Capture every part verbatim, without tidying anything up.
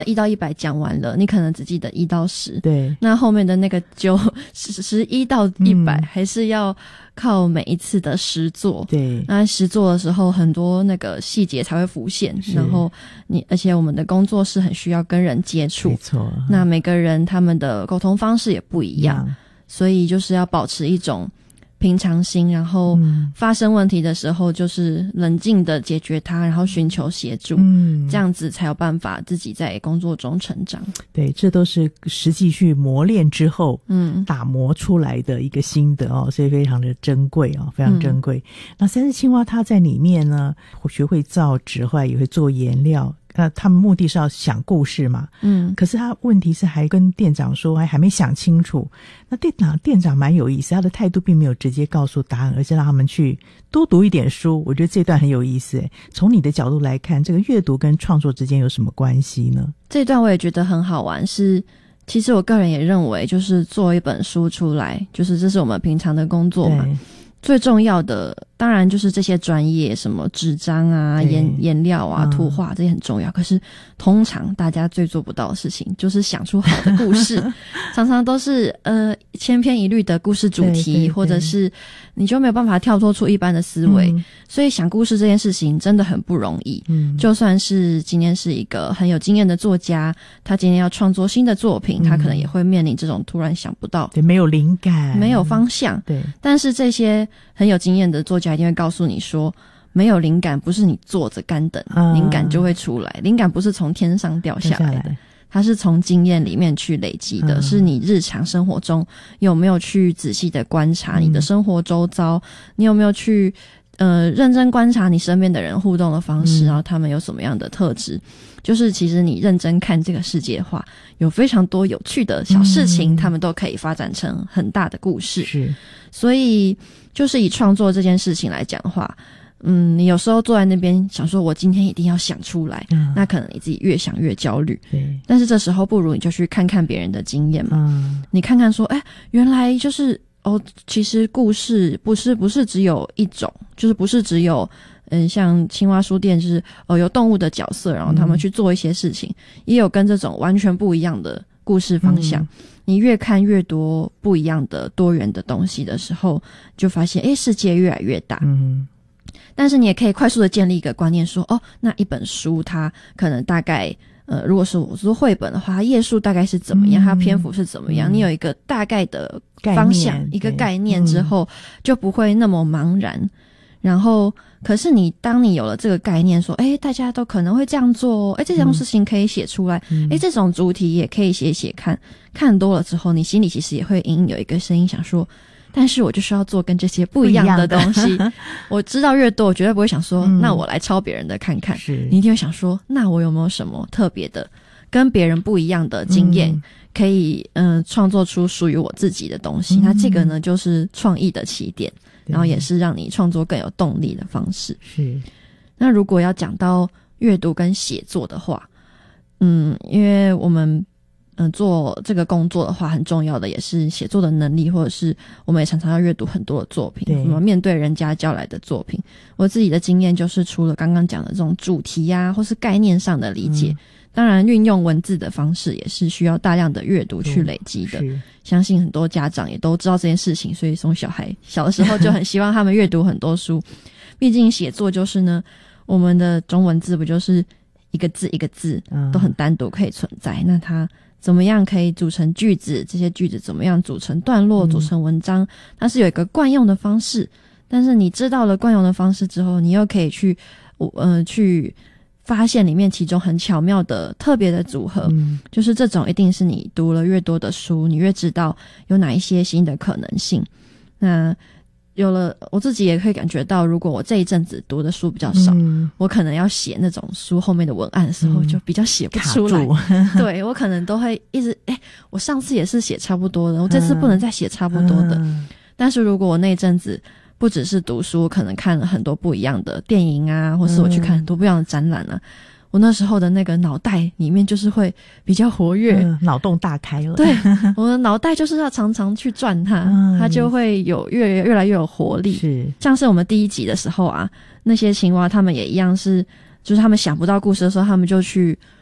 一到一百讲完了，你可能只记得一到十， 对， 那后面的那个九十十一到一百、嗯、还是要靠每一次的实作。 对， 那实作的时候很多那个细节才会浮现，然后你而且我们的工作是很需要跟人接触， 没错， 那每个人他们的沟通方式也不一样，嗯、所以就是要保持一种平常心，然后发生问题的时候就是冷静的解决它，然后寻求协助，嗯，这样子才有办法自己在工作中成长。 对，这都是实际去磨练之后嗯打磨出来的一个心得哦，所以非常的珍贵哦，非常珍贵、嗯、那三只青蛙它在里面呢学会造纸，后来也会做颜料，那他们目的是要想故事嘛，嗯，可是他问题是还跟店长说还还没想清楚。那店长店长蛮有意思，他的态度并没有直接告诉答案，而是让他们去多读一点书。我觉得这段很有意思。从你的角度来看，这个阅读跟创作之间有什么关系呢？ 这段我也觉得很好玩，是其实我个人也认为就是做一本书出来，就是这是我们平常的工作嘛，最重要的当然就是这些专业，什么纸张啊、颜颜料啊、图画，这些很重要。可是通常大家最做不到的事情，就是想出好的故事，常常都是呃千篇一律的故事主题，对对对，或者是你就没有办法跳脱出一般的思维、嗯。所以想故事这件事情真的很不容易。嗯，就算是今天是一个很有经验的作家，他今天要创作新的作品，嗯、他可能也会面临这种突然想不到， 对，没有灵感， 没有方向。对，但是这些很有经验的作家一定会告诉你说，没有灵感不是你坐着干等、嗯、灵感就会出来，灵感不是从天上掉下来的，它是从经验里面去累积的、嗯、是你日常生活中有没有去仔细的观察你的生活周遭、嗯、你有没有去呃认真观察你身边的人互动的方式、嗯、然后他们有什么样的特质，就是其实你认真看这个世界的话，有非常多有趣的小事情、嗯、他们都可以发展成很大的故事。是，所以就是以创作这件事情来讲的话，嗯，你有时候坐在那边想说我今天一定要想出来、嗯、那可能你自己越想越焦虑。对，但是这时候不如你就去看看别人的经验嘛、嗯、你看看说哎，原来就是哦，其实故事不是不是只有一种，就是不是只有嗯，像青蛙书店就是哦有动物的角色，然后他们去做一些事情、嗯、也有跟这种完全不一样的故事方向、嗯、你越看越多不一样的多元的东西的时候，就发现诶世界越来越大。嗯，但是你也可以快速的建立一个观念说，哦，那一本书它可能大概呃，如果是我说绘本的话，它页数大概是怎么样、嗯、它篇幅是怎么样、嗯、你有一个大概的方向一个概念之后、嗯、就不会那么茫然。然后可是你当你有了这个概念说诶大家都可能会这样做，诶这种事情可以写出来、嗯、诶这种主题也可以写写看，看多了之后你心里其实也会隐隐有一个声音想说，但是我就是要做跟这些不一样的东西。我知道越多我绝对不会想说、嗯、那我来抄别人的看看，是你一定会想说那我有没有什么特别的跟别人不一样的经验、嗯、可以嗯创作出属于我自己的东西、嗯、那这个呢就是创意的起点，然后也是让你创作更有动力的方式。是，那如果要讲到阅读跟写作的话，嗯，因为我们嗯、呃、做这个工作的话，很重要的也是写作的能力，或者是我们也常常要阅读很多的作品，我们面对人家交来的作品。我自己的经验就是，除了刚刚讲的这种主题啊，或是概念上的理解。嗯，当然运用文字的方式也是需要大量的阅读去累积的、嗯、相信很多家长也都知道这件事情，所以从小孩小的时候就很希望他们阅读很多书。毕竟写作就是呢，我们的中文字不就是一个字一个字都很单独可以存在、嗯、那它怎么样可以组成句子，这些句子怎么样组成段落、嗯、组成文章，它是有一个惯用的方式。但是你知道了惯用的方式之后，你又可以去呃去发现里面其中很巧妙的特别的组合、嗯、就是这种一定是你读了越多的书，你越知道有哪一些新的可能性。那有了我自己也可以感觉到，如果我这一阵子读的书比较少、嗯、我可能要写那种书后面的文案的时候就比较写不出来、嗯、对，我可能都会一直诶我上次也是写差不多的，我这次不能再写差不多的、嗯、但是如果我那一阵子不只是读书，可能看了很多不一样的电影啊，或是我去看很多不一样的展览啊、嗯、我那时候的那个脑袋里面就是会比较活跃， 脑、嗯、洞大开了。 对，我的脑袋就是要常常去转它、嗯、它就会有越越来越有活力。是，像是我们第一集的时候啊，那些青蛙他们也一样是，就是他们想不到故事的时候，他们就去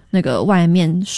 那个外面